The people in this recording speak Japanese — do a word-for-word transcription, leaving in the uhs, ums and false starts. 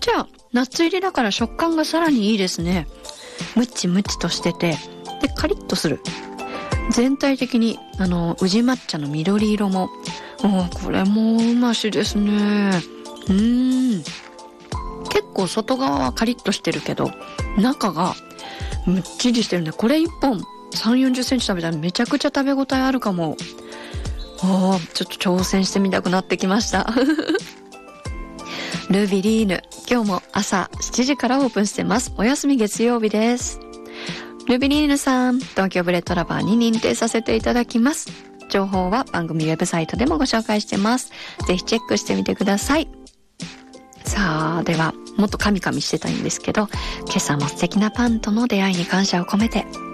じゃあナッツ入りだから食感がさらにいいですね。ムチムチとしてて、でカリッとする。全体的にあの宇治抹茶の緑色も、おこれもうましですね。うーん、結構外側はカリッとしてるけど中がむっちりしてるね。これいっぽんさんじゅう、よんじゅっセンチ食べたらめちゃくちゃ食べ応えあるかも。おー、ちょっと挑戦してみたくなってきましたルビリーヌ、今日も朝しちじからオープンしてます。お休み月曜日です。ルビリーヌさん、東京ブレッドラバーに認定させていただきます。情報は番組ウェブサイトでもご紹介してます。ぜひチェックしてみてください。さあ、ではもっとカミカミしてたいんですけど、今朝も素敵なパンとの出会いに感謝を込めて